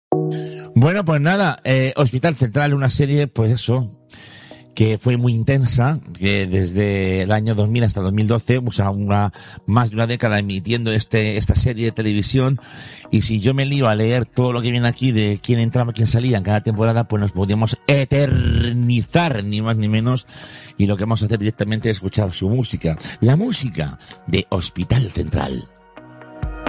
Bueno, pues nada, Hospital Central, una serie, pues eso, que fue muy intensa, que desde el año 2000 hasta 2012, o sea, más de una década emitiendo esta serie de televisión. Y si yo me lío a leer todo lo que viene aquí de quién entraba, quién salía en cada temporada, pues nos podríamos eternizar, ni más ni menos. Y lo que vamos a hacer directamente es escuchar su música, la música de Hospital Central.